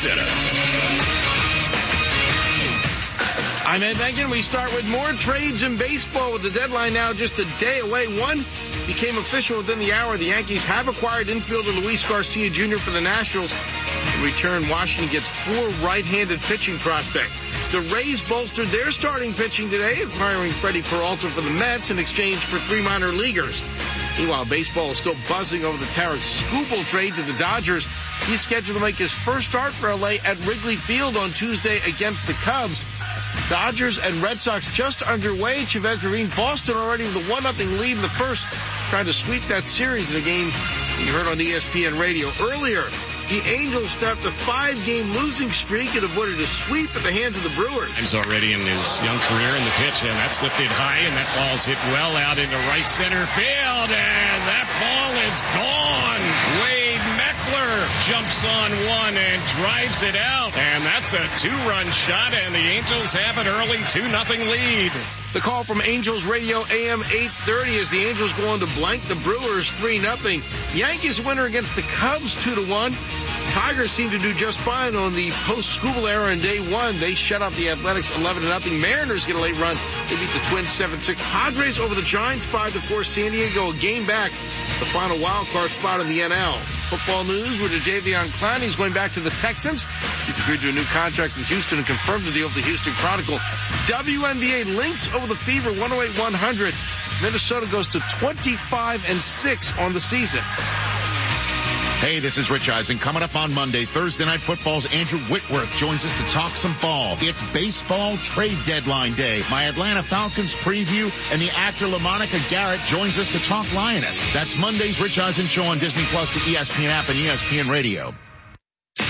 Center. I'm Ed Benkin. We start with more trades in baseball with the deadline now just a day away. One became official within the hour. The Yankees have acquired infielder Luis Garcia Jr. for the Nationals. In return, Washington gets 4 right-handed pitching prospects. The Rays bolstered their starting pitching today, acquiring Freddie Peralta for the Mets in exchange for 3 minor leaguers. Meanwhile, baseball is still buzzing over the Tarek Skubal trade to the Dodgers. He's scheduled to make his first start for LA at Wrigley Field on Tuesday against the Cubs. Dodgers and Red Sox just underway. Chavez Ravine, Boston already with a 1-0 lead in the first, trying to sweep that series in a game you heard on ESPN Radio earlier. The Angels stopped a 5-game losing streak and avoided a sweep at the hands of the Brewers. He's already in his young career in the pitch, and that's lifted high, and that ball's hit well out into right center field, and that ball is gone. Wade Meckler jumps on one and drives it out, and that's a 2-run shot, and the Angels have an early 2-0 lead. The call from Angels Radio AM 830 as the Angels go on to blank the Brewers 3-0. Yankees winner against the Cubs 2-1. Tigers seem to do just fine on the post-Skubal era in day one. They shut out the Athletics 11-0. Mariners get a late run. They beat the Twins 7-6. Padres over the Giants 5-4. San Diego a game back. The final wild card spot in the NL. Football news with Jadeveon Clowney. He's going back to the Texans. He's agreed to a new contract in Houston and confirmed the deal with the Houston Chronicle. WNBA Lynx over the Fever 108-100. Minnesota goes to 25-6 on the season. Hey, this is Rich Eisen. Coming up on Monday, Thursday Night Football's Andrew Whitworth joins us to talk some ball. It's baseball trade deadline day. My Atlanta Falcons preview, and the actor LaMonica Garrett joins us to talk Lioness. That's Monday's Rich Eisen Show on Disney Plus, the ESPN app, and ESPN Radio.